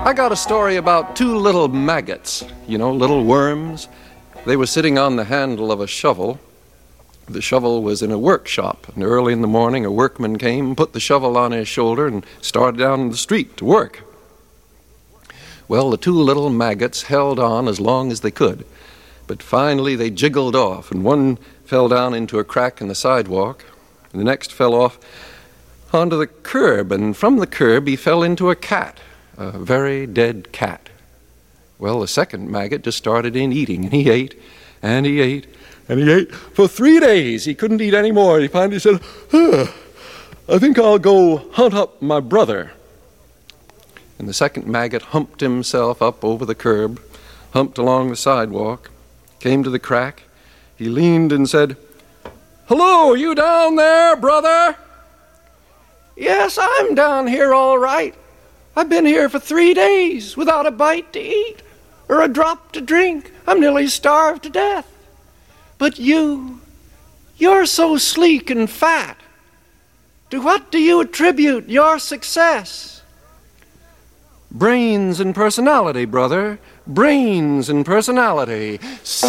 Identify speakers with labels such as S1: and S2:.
S1: I got a story about two little maggots, little worms. They were sitting on the handle of a shovel. The shovel was in a workshop, and early in the morning a workman came, put the shovel on his shoulder, and started down the street to work. Well, the two little maggots held on as long as they could, but finally they jiggled off, and one fell down into a crack in the sidewalk, and the next fell off onto the curb, and from the curb he fell into a cat, a very dead cat. Well, the second maggot just started in eating, and he ate, and he ate, and he ate for 3 days. He couldn't eat any more. He finally said, I think I'll go hunt up my brother. And the second maggot humped himself up over the curb, humped along the sidewalk, came to the crack. He leaned and said, "Hello, you down there, brother?" "Yes, I'm down here all right. I've been here for 3 days without a bite to eat or a drop to drink. I'm nearly starved to death. But you're so sleek and fat. To what do you attribute your success?" "Brains and personality, brother. Brains and personality."